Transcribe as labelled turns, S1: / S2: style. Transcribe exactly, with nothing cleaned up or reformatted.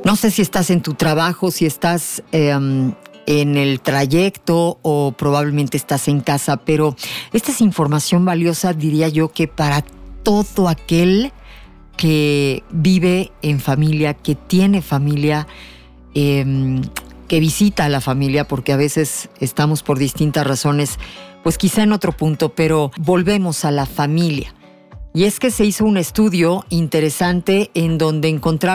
S1: No sé si estás en tu trabajo, si estás eh, en el trayecto o probablemente estás en casa, pero esta es información valiosa, diría yo, que para todo aquel que vive en familia, que tiene familia, eh, que visita a la familia, porque a veces estamos por distintas razones, pues quizá en otro punto, pero volvemos a la familia. Y es que se hizo un estudio interesante en donde encontraron